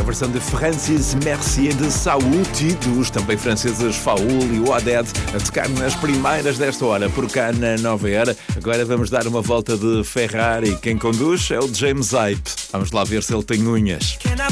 versão de Francis Mercier de Saul e dos também franceses Faul e Oaded a tocar nas primeiras desta hora por cá na Nova Era. Agora vamos dar uma volta de Ferrari. Quem conduz é o James Hype. Vamos lá ver se ele tem unhas.